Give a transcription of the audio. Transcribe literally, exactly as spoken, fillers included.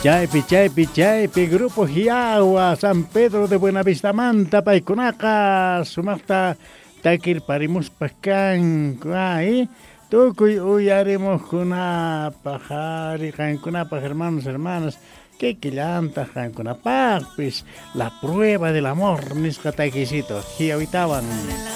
Chaypi, chaypi, chaypi, Grupo Giagua, San Pedro de Buenavista Manta, Paicunaca, Sumacta, Taquil Parimus Pascan, ahí, Tucuy, uyaremos kuna pajari, Jancunapa, hermanos, hermanas, que quillanta, Jancunapa, pues la prueba del amor, mis cataquisitos, que habitaban.